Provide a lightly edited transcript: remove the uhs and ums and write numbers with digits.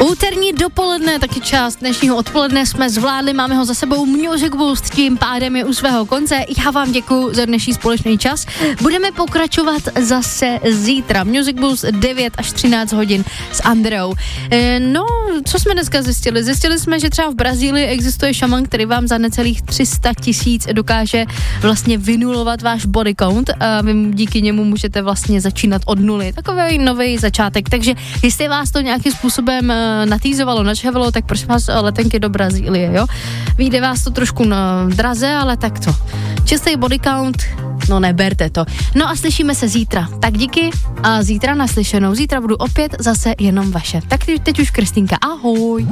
Úterní dopoledne, taky část dnešního odpoledne jsme zvládli, máme ho za sebou, Music Boost tím pádem je u svého konce. Já vám děkuju za dnešní společný čas. Budeme pokračovat zase zítra. Music Boost 9 až 13 hodin s Andreou. No, co jsme dneska zjistili? Zjistili jsme, že třeba v Brazílii existuje šaman, který vám za necelých 300 000 dokáže vlastně vynulovat váš body count a vy díky němu můžete vlastně začínat od nuly. Takový nový začátek. Takže jestli vás to nějakým způsobem natýzovalo, načhavilo, tak prosím vás letenky do Brazílie, jo? Vyjde vás to trošku na draze, ale tak to. Čistý body count, no neberte to. No a slyšíme se zítra. Tak díky a zítra naslyšenou. Zítra budu opět zase jenom vaše. Tak teď už Kristýnka, ahoj.